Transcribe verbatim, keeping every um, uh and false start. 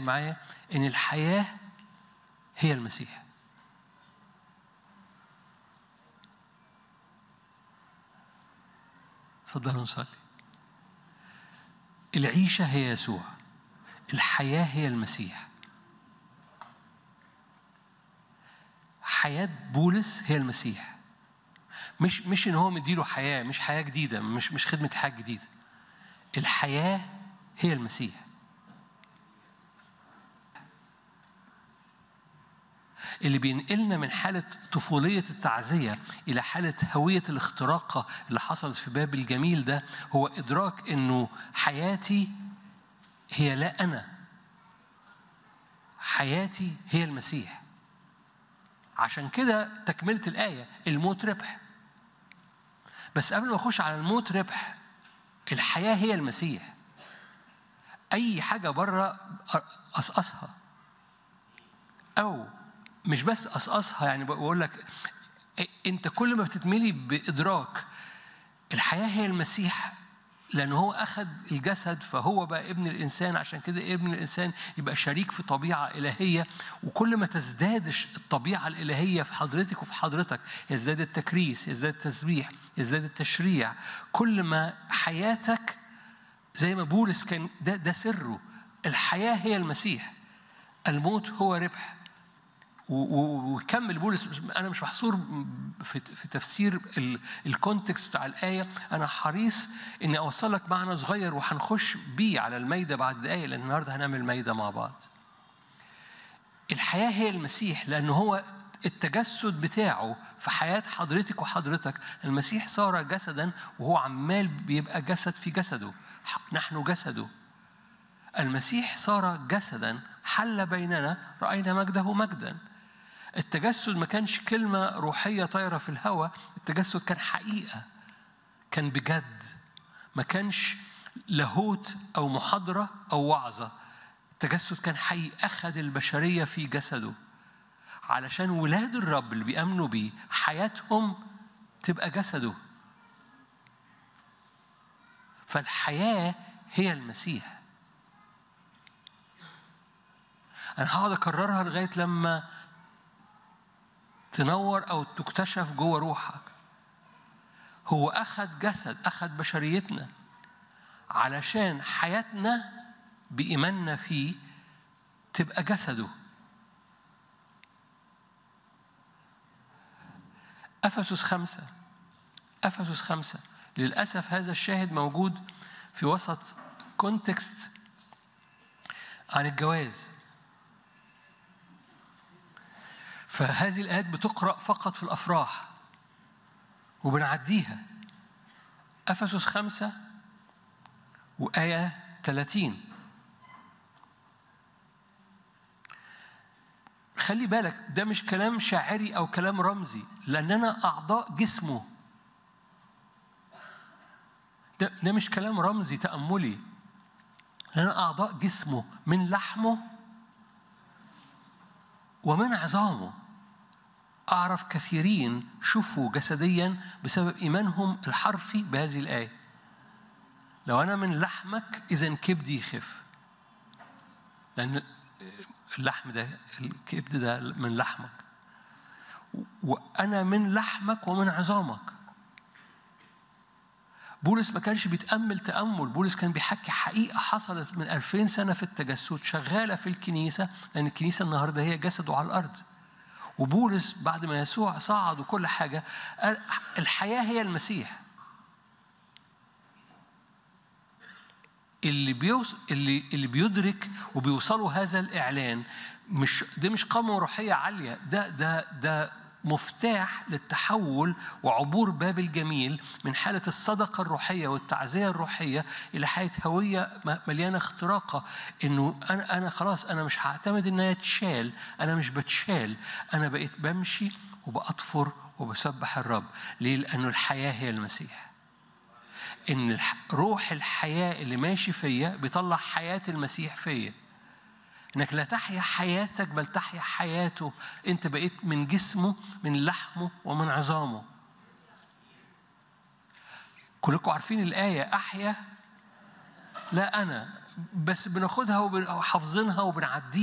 معايا إن الحياة هي المسيح. تفضلوا نصلي. العيشة هي يسوع، الحياة هي المسيح. حياة بولس هي المسيح. مش مش إن هو مديله حياة، مش حياة جديدة، مش مش خدمة حياة جديدة. الحياة هي المسيح. اللي بينقلنا من حالة طفولية التعزية إلى حالة هوية الاختراقة اللي حصلت في باب الجميل ده هو إدراك إنه حياتي هي لا أنا، حياتي هي المسيح. عشان كده تكملة الآية الموت ربح. بس قبل ما أخش على الموت ربح، الحياة هي المسيح. أي حاجة بره أسقسها، أو مش بس أسقسها، يعني بقول لك أنت كل ما بتتملي بإدراك الحياة هي المسيح، لأنه هو أخذ الجسد فهو بقى ابن الإنسان. عشان كده ابن الإنسان يبقى شريك في طبيعة إلهية. وكل ما تزداد الطبيعة الإلهية في حضرتك وفي حضرتك يزداد التكريس، يزداد التسبيح، يزداد التشريع. كل ما حياتك زي ما بولس كان ده, ده سره، الحياة هي المسيح، الموت هو ربح. وكمل بولس. أنا مش محصور في تفسير الكونتكست بتاع الآية، أنا حريص إني أوصل لك معنى صغير وهنخش بيه على الميدة بعد دقايق، لأن النهاردة هنعمل ميدة مع بعض. الحياة هي المسيح، لأنه هو التجسد بتاعه في حياة حضرتك وحضرتك. المسيح صار جسدا وهو عمال بيبقى جسد في جسده، نحن جسده. المسيح صار جسدا حل بيننا، رأينا مجده مجدا. التجسد ما كانش كلمة روحية طايرة في الهواء، التجسد كان حقيقة، كان بجد، ما كانش لاهوت أو محاضرة أو وعظة. التجسد كان حقيقي، أخذ البشرية في جسده علشان ولاد الرب اللي بيأمنوا بيه حياتهم تبقى جسده. فالحياة هي المسيح. أنا هقعد أكررها لغاية لما تنور أو تكتشف جوه روحك. هو أخذ جسد، أخذ بشريتنا علشان حياتنا بإيماننا فيه تبقى جسده. أفسس خمسة، أفسس خمسة. للأسف هذا الشاهد موجود في وسط كونتكست عن الجواز، فهذه الآيات بتقرأ فقط في الأفراح وبنعديها. أفسس خمسة وآية ثلاثين. خلي بالك ده مش كلام شاعري أو كلام رمزي، لأننا أعضاء جسمه. ده, ده مش كلام رمزي تأملي، لأننا أعضاء جسمه، من لحمه ومن عظامه. أعرف كثيرين شفوا جسديا بسبب إيمانهم الحرفي بهذه الآية. لو أنا من لحمك إذن كبدي يخف، لأن اللحم ده، الكبد ده من لحمك، وأنا من لحمك ومن عظامك. بولس ما كانش بيتأمل تأمل، بولس كان بيحكي حقيقة حصلت من ألفين سنة في التجسد شغالة في الكنيسة، لأن الكنيسة النهاردة هي جسده على الأرض. وبولس بعد ما يسوع صعد وكل حاجة قال الحياة هي المسيح. اللي بيوص... اللي اللي بيدرك وبيوصلوا هذا الإعلان، مش ده مش قامة روحية عالية، ده ده ده مفتاح للتحول وعبور باب الجميل من حالة الصدقة الروحية والتعزية الروحية إلى حالة هوية مليانة اختراقة. إنه أنا أنا خلاص أنا مش هعتمد إنها تشال، أنا مش بتشال، أنا بقيت بمشي وبأطفر وبسبح الرب. ليه؟ لأنه الحياة هي المسيح. إن روح الحياة اللي ماشي فيا بيطلع حياة المسيح فيا. إنك لا تحيا حياتك بل تحيا حياته. أنت بقيت من جسمه، من لحمه ومن عظامه. كلكم عارفين الآية، أحيا لا أنا بس بناخدها وحافظينها وبنعديها.